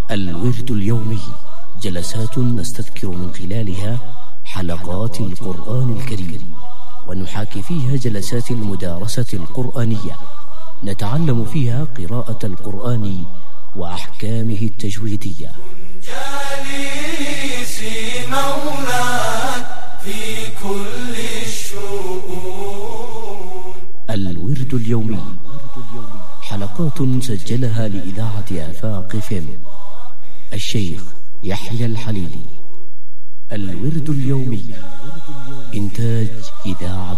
الورد اليومي، جلسات نستذكر من خلالها حلقات القرآن الكريم، ونحاكي فيها جلسات المدارسة القرآنية، نتعلم فيها قراءة القرآن وأحكامه التجويدية. جالسي مولاك في كل الشؤون. الورد اليومي، حلقات سجلها لإذاعة آفاق FM الشيخ يحيى الحليلي. الورد اليومي، إنتاج إذاعة